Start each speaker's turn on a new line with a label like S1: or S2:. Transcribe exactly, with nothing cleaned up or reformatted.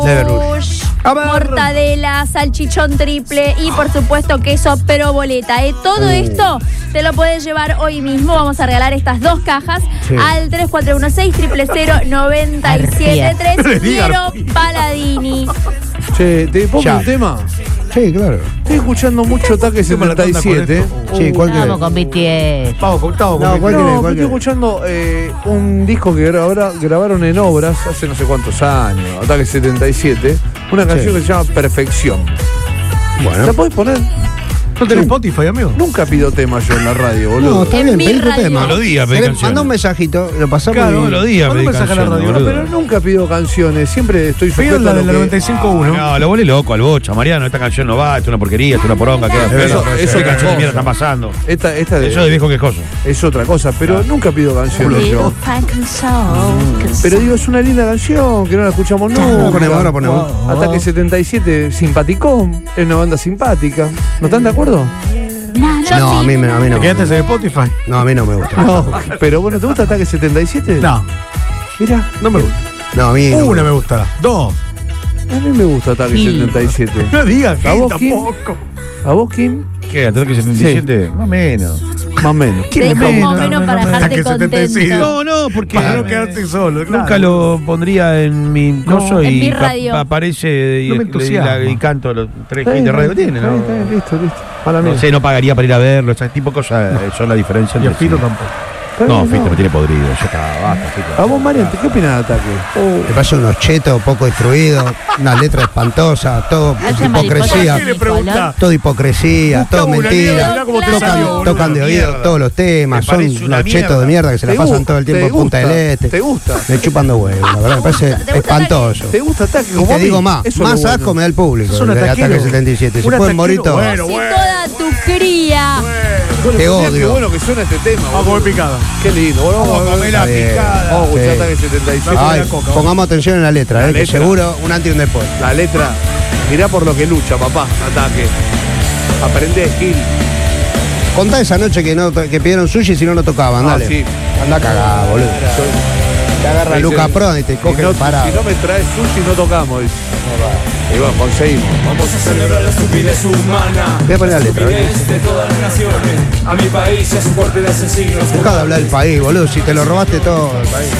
S1: Leverbush.
S2: Mortadela, salchichón triple y por supuesto queso provoleta. ¿eh? Todo
S1: Uh.
S2: esto te lo puedes llevar hoy mismo. Vamos a regalar estas dos cajas
S1: Sí.
S2: al tres cuatro uno seis, cero cero cero, nueve siete tres. Piero Paladini.
S3: Che, ¿te pongo
S1: Ya.
S3: un tema?
S1: Sí, claro.
S3: Estoy escuchando mucho Ataque setenta y siete.
S1: Sí, ¿cuál querés?
S4: Vamos con B T S.
S5: Vamos, Gustavo.
S1: No, ¿cuál querés?
S3: No,
S1: ¿Cuál
S3: estoy
S1: querés?
S3: escuchando eh, un disco que ahora grabaron en Obras hace no sé cuántos años, Ataque setenta y siete, una canción
S1: Sí.
S3: que se llama Perfección.
S1: Bueno.
S3: ¿La podés poner?
S5: ¿No tenés Spotify, amigo?
S3: Nunca pido temas yo en la radio, boludo.
S1: No, está
S2: En
S1: bien,
S2: mi
S1: pedí tu
S2: radio.
S1: tema.
S6: Melodía, pedí
S1: Querés-
S6: canciones.
S1: Manda un mensajito, lo pasamos
S5: Claro,
S1: y-
S6: Melodía,
S5: Manda
S6: pedí
S5: un mensaje a la
S6: canciones,
S5: radio,
S6: boludo.
S3: Pero nunca pido canciones, siempre estoy
S5: Pido
S3: sujeto
S5: la
S3: a lo
S5: del
S3: que-
S5: noventa y cinco uno.
S6: No, lo volé loco al bocha, Mariano. Esta canción no va, esto es una porquería, esto es una poronga. Queda feo.
S3: Eso-
S6: ¿Qué
S3: eso otra
S6: canción de
S3: cosa.
S6: mierda están pasando?
S3: Esta, esta de-
S6: Eso de viejo quejoso.
S3: es otra cosa, pero nunca pido canciones yo. Pero digo, es una linda canción que no la escuchamos nunca.
S1: Ahora ponemos, ahora ponemos.
S3: Ataque setenta y siete, simpaticón, es una banda simpática. ¿No están de acuerdo?
S1: No, a mí, me- a mí no.
S5: ¿Te quedaste en Spotify?
S1: No, a mí no me gusta.
S3: No, pero bueno, ¿te gusta Ataque setenta y siete?
S5: No,
S3: Mira,
S5: no me gusta.
S1: No, a mí no.
S5: Una me gusta. Dos.
S3: a mí me gusta Ataque setenta y siete.
S5: No digas
S3: ¿A
S5: que
S3: vos, Kim?
S5: tampoco.
S3: ¿A vos, Kim?
S6: ¿Qué? ¿Ataque setenta y siete? Más o menos.
S3: Más o menos.
S2: Te dejo más o menos para dejarte
S5: Ataque setenta y siete.
S2: contento.
S6: No, no, porque
S5: Para no quedarte solo.
S6: nunca
S5: claro.
S6: lo pondría en mi coso
S2: En
S6: y
S2: mi
S6: ca-
S2: radio.
S6: aparece y,
S5: No me
S6: y-
S5: entusiasma.
S6: y canto los tres
S3: Está
S6: hits
S3: bien,
S6: de radio que tiene,
S3: está
S6: ¿no?
S3: bien, está bien, listo, listo. Para mí.
S6: No sé, no pagaría para ir a verlo, ese tipo de cosas eh, son la diferencia.
S5: Y a
S6: entre
S5: Fito
S6: sí.
S5: tampoco.
S3: Está
S6: No,
S3: bien,
S6: Fito me tiene podrido, ya está, basta, Fito.
S3: ¿A vos, Marian, qué opinas de Ataque?
S1: Me pasa unos chetos poco instruidos, una letra espantosa, todo
S4: Hace
S1: hipocresía.
S5: ¿Qué le pregunta?
S1: Todo hipocresía,
S5: Busca
S1: todo
S5: una,
S1: mentira.
S5: mira, mirá cómo te
S2: Tocan-
S5: salió,
S1: Tocan,
S5: boludo.
S1: tocan de oído
S6: Mierda.
S1: todos los temas,
S6: Me
S1: son
S6: parece una
S1: unos chetos
S6: mierda.
S1: de mierda que se la
S3: ¿Te
S1: pasan
S3: gu-
S1: todo el tiempo
S3: te
S1: en Punta
S3: gusta?
S1: del Este.
S3: ¿Te gusta?
S1: Me chupan de huevos, la verdad, me parece
S2: ¿Te gusta
S1: espantoso.
S3: ¿Te gusta Ataque?
S1: Y
S3: Como
S1: te
S3: a mí?
S1: digo más,
S3: Eso es
S1: más
S3: lo
S1: asco
S3: bueno.
S1: me da el público
S5: Es un
S1: del
S5: ataquero.
S1: Ataque setenta y siete. Si
S5: Un
S1: pueden morir
S5: ataquero,
S1: todos.
S5: bueno.
S2: Si toda tu cría.
S1: Qué
S3: Qué
S1: odio.
S3: bueno que suena este tema.
S5: Vamos a
S3: boludo.
S5: comer picada.
S3: Qué lindo. Bueno, vamos a comer la
S1: Está bien.
S3: picada. Vamos a escuchar
S1: Sí.
S3: Ataque setenta y siete.
S5: Ay,
S1: Ay,
S5: la coca,
S1: pongamos atención en la letra,
S3: La
S1: eh, que
S3: letra.
S1: seguro un antes y un después.
S3: La letra, mirá por lo que lucha, papá. Ataque. Aprende Gil.
S1: Contá esa noche que no que pidieron sushi si no no tocaban,
S3: Ah,
S1: dale.
S3: sí.
S1: Anda cagada, boludo. Te agarra
S3: Dice,
S1: Luca Pro y te coge
S3: si no,
S1: el parado.
S3: Si no me traes sushi, no tocamos. Dice. Y bueno, conseguimos.
S7: Vamos a celebrar la estupidez humana.
S1: Voy a poner la letra, ¿eh?
S7: Estupidez de todas las naciones. A mi país y a su corte de asesinos.
S1: Dejá de hablar del país, boludo. Si te lo robaste todo el país.